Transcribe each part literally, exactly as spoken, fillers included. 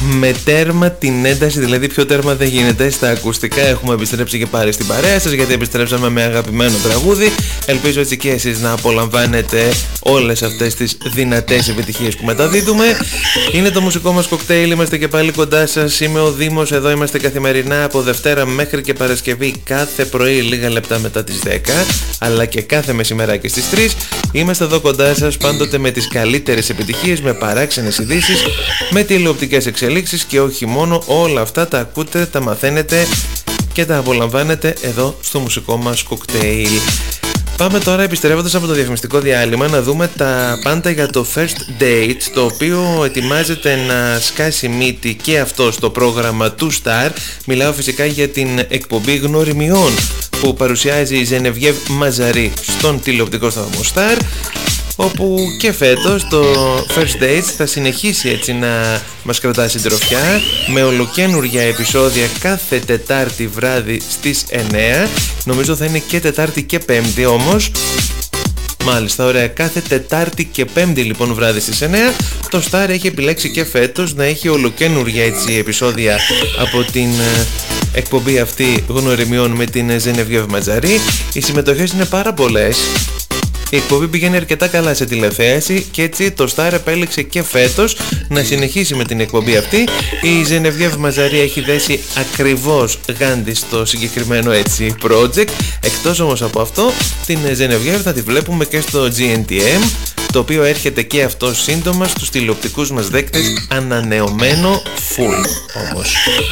με τέρμα την ένταση, δηλαδή πιο τέρμα δεν γίνεται. Στα ακουστικά έχουμε επιστρέψει και πάλι στην παρέα σας, γιατί επιστρέψαμε με αγαπημένο τραγούδι. Ελπίζω έτσι και εσείς να απολαμβάνετε όλες αυτές τις δυνατές επιτυχίες που μεταδίδουμε. Είναι το μουσικό μας κοκτέιλ, είμαστε και πάλι κοντά σας. Είμαι ο Δήμος, εδώ είμαστε καθημερινά από Δευτέρα μέχρι και Παρασκευή, κάθε πρωί λίγα λεπτά μετά τις δέκα, αλλά και κάθε μεσημεράκι στις τρεις. Είμαστε εδώ κοντά σας πάντοτε με τις καλύτερες επιτυχίες, με παράξενες ειδήσεις, με τηλεοπτικές εξελίξεις και όχι μόνο. Όλα αυτά τα ακούτε, τα μαθαίνετε και τα απολαμβάνετε εδώ στο μουσικό μας κοκτέιλ. Πάμε τώρα, επιστρέφοντας από το διαφημιστικό διάλειμμα, να δούμε τα πάντα για το First Date, το οποίο ετοιμάζεται να σκάσει μύτη και αυτό στο πρόγραμμα του Star. Μιλάω φυσικά για την εκπομπή Γνωριμιών που παρουσιάζει η Ζενεβιέβ Μαζαρί στον τηλεοπτικό σταθμό Star, όπου και φέτος το First Dates θα συνεχίσει έτσι να μας κρατά συντροφιά με ολοκαίνουργια επεισόδια κάθε Τετάρτη βράδυ στις εννέα. Νομίζω θα είναι και Τετάρτη και Πέμπτη όμως. Μάλιστα, ωραία. Κάθε Τετάρτη και Πέμπτη λοιπόν βράδυ στις εννέα. Το Star έχει επιλέξει και φέτος να έχει ολοκαίνουργια έτσι επεισόδια από την εκπομπή αυτή Γνωριμιών με την Ζενεβιέβ Μαζαρί. Οι συμμετοχές είναι πάρα πολλές. Η εκπομπή πηγαίνει αρκετά καλά σε τηλεθέαση και έτσι το Star επέλεξε και φέτος να συνεχίσει με την εκπομπή αυτή. Η Ζενεβιέβ Μαζαρί έχει δέσει ακριβώς γάντι στο συγκεκριμένο έτσι project. Εκτός όμως από αυτό, την Ζενεβιέβ θα τη βλέπουμε και στο τζι εν τι εμ, το οποίο έρχεται και αυτό σύντομα στους τηλεοπτικούς μας δέκτες, ανανεωμένο full όμως.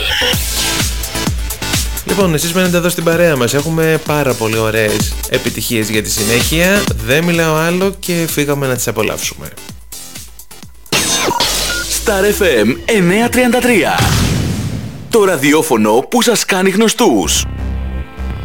Λοιπόν, εσείς μένετε εδώ στην παρέα μας, έχουμε πάρα πολύ ωραίες επιτυχίες για τη συνέχεια. Δεν μιλάω άλλο και φύγαμε να τις απολαύσουμε. Star εφ εμ εννιακόσια τριάντα τρία. Το ραδιόφωνο που σας κάνει γνωστούς.